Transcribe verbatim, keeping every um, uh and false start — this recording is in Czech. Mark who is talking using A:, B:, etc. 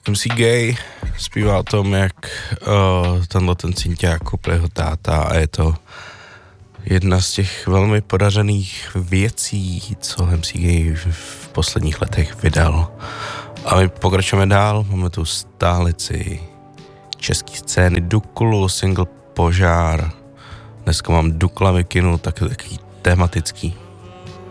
A: em cé Gay zpívá o tom, jak uh, tenhle ten cinťák koupil jeho táta a je to jedna z těch velmi podařených věcí, co em cé Gay v posledních letech vydal. A my pokračujeme dál, máme tu stálici české scény Duklu, single Požár. Dneska mám Dukla Mikinu, tak takový tematický.